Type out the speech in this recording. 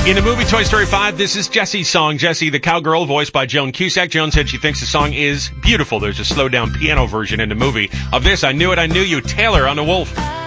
In the movie Toy Story 5, this is Jessie's song. Jessie, the cowgirl, voiced by Joan Cusack. Joan said she thinks the song is beautiful. There's a slowed down piano version in the movie of this. I Knew It, I Knew You, Taylor on the Wolf.